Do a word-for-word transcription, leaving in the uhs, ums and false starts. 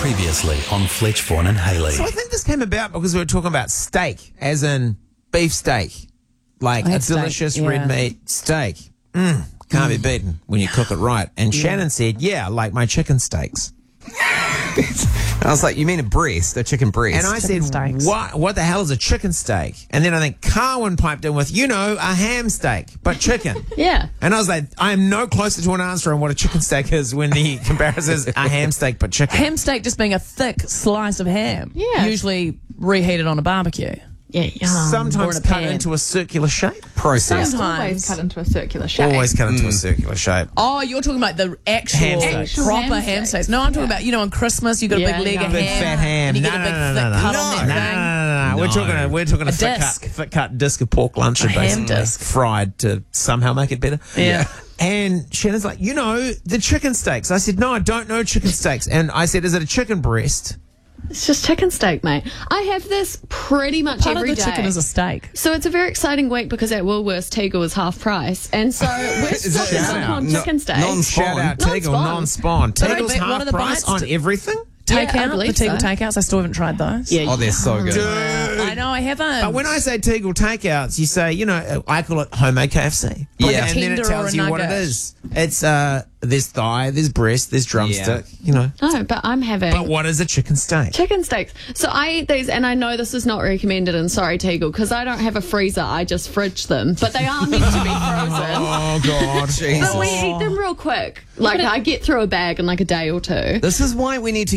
Previously on Fletchborn and Haley. So I think this came about because we were talking about steak, as in beef steak. Like I a had steak, delicious yeah. red meat steak. Mm, can't be beaten when you cook it right. And Shannon said, yeah, like my chicken steaks. I was like, you mean a breast, a chicken breast? And I Chicken said, steaks. what What the hell is a chicken steak? And then I think Carwin piped in with, you know, a ham steak, but chicken. Yeah. And I was like, I am no closer to an answer on what a chicken steak is when the comparison is a ham steak, but chicken. Ham steak just being a thick slice of ham. Yeah. Usually reheated on a barbecue. Yeah, yum. Sometimes Or in a cut pan. into a circular shape. processed. Sometimes. Always cut into a circular shape. Always cut into a circular shape. Oh, you're talking about the actual Ham steaks. Actual proper ham ham steaks. steaks. No, I'm talking about, you know, on Christmas, you got a Yeah, big leg yeah. of Big ham. fat ham. And you No, get a no, big no, thick no, no. cut No, on no, that no, thing. no, no, no. We're No. talking a, we're talking a, A thick disc. cut, thick cut disc of pork luncheon, A ham basically disc. fried to somehow make it better. Yeah. And Shannon's like, you know, the chicken steaks. I said, no, I don't know chicken steaks. And I said, is it a chicken breast? It's just chicken steak, mate. I have this pretty much Part of every the day. chicken is a steak. So it's a very exciting week because at Woolworths, Tegel is half price. And so we're Is it stocking shout up out? on No- chicken steak. non-spawn. Shout out Tegel, Non-spawn. non-spawn. But Tegel's what are half the price bites? on everything? Yeah, I Takeout, the believe Tegel so. takeouts. I still haven't tried those. Yeah, Oh, they're so good. I know, I haven't. But when I say Tegel takeouts, you say, you know, I call it homemade K F C. Like a And then it tender or tells a you what it nugget. is. It's, uh, there's thigh, there's breast, there's drumstick, you know. No, but I'm having But what is a chicken steak? chicken steaks. So I eat these, and I know this is not recommended, and sorry, Tegel, because I don't have a freezer. I just fridge them. But they are meant to be frozen. Oh, God. Jesus. But we eat them real quick. Like, I get through a bag in like a day or two. This is why we need to